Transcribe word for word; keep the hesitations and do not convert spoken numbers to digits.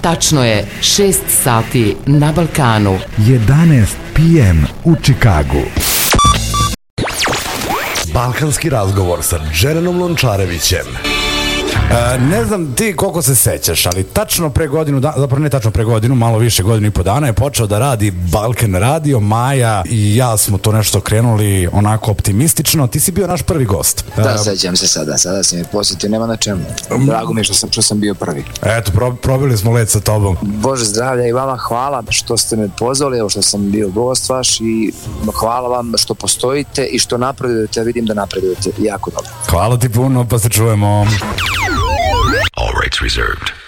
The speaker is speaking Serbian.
Tačno je šest sati na Balkanu. jedanaest pe em u Čikagu. Balkanski razgovor sa Džerenom Lončarevićem. E, ne znam ti koliko se sećaš, ali tačno pre godinu, da, zapravo ne tačno pre godinu, malo više, godinu i po dana je počeo da radi Balkan radio. Maja i ja smo to nešto krenuli onako optimistično. Ti si bio naš prvi gost. Da, sećam se sada, sada si mi posjetio, nema na čemu. Drago mi je što sam, što sam bio prvi. Eto, pro, probili smo let sa tobom. Bože zdravlja i vama hvala što ste me pozvali, evo što sam bio gost vaš i hvala vam što postojite i što napredujete, vidim da napredujete jako dobro. Hvala ti puno, pa se čujemo. All rights reserved.